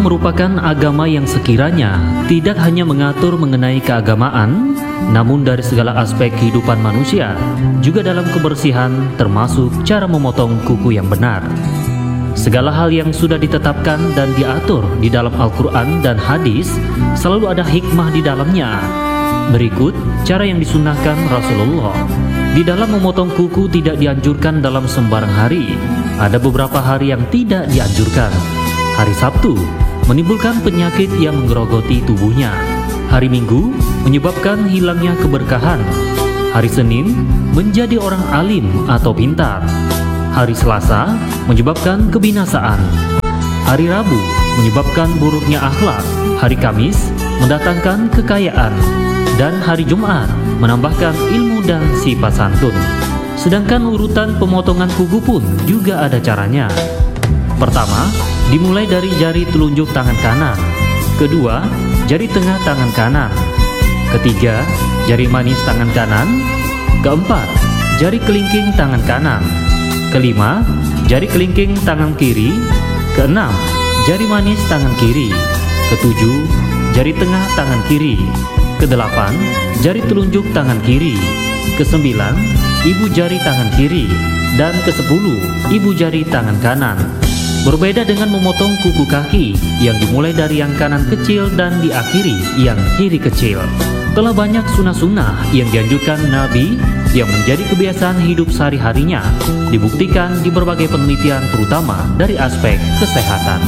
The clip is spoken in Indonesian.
merupakan agama yang sekiranya tidak hanya mengatur mengenai keagamaan, namun dari segala aspek kehidupan manusia, juga dalam kebersihan termasuk cara memotong kuku yang benar. Segala hal yang sudah ditetapkan dan diatur di dalam Al-Quran dan hadis selalu ada hikmah di dalamnya. Berikut cara yang disunnahkan Rasulullah. Di dalam memotong kuku tidak dianjurkan dalam sembarang hari. Ada beberapa hari yang tidak dianjurkan. Hari Sabtu menimbulkan penyakit yang menggerogoti tubuhnya. Hari Minggu menyebabkan hilangnya keberkahan. Hari Senin menjadi orang alim atau pintar. Hari Selasa menyebabkan kebinasaan. Hari Rabu menyebabkan buruknya akhlak. Hari Kamis mendatangkan kekayaan. Dan hari Jumat menambahkan ilmu dan sifat santun. Sedangkan urutan pemotongan kuku pun juga ada caranya. Pertama, dimulai dari jari telunjuk tangan kanan. Kedua, jari tengah tangan kanan. Ketiga, jari manis tangan kanan. Keempat, jari kelingking tangan kanan. Kelima, jari kelingking tangan kiri. Keenam, jari manis tangan kiri. Ketujuh, jari tengah tangan kiri. Kedelapan, jari telunjuk tangan kiri. Kesembilan, ibu jari tangan kiri. Dan kesepuluh, ibu jari tangan kanan. Berbeda dengan memotong kuku kaki yang dimulai dari yang kanan kecil dan diakhiri yang kiri kecil. Telah banyak sunnah-sunnah yang dianjurkan Nabi yang menjadi kebiasaan hidup sehari-harinya, dibuktikan di berbagai penelitian terutama dari aspek kesehatan.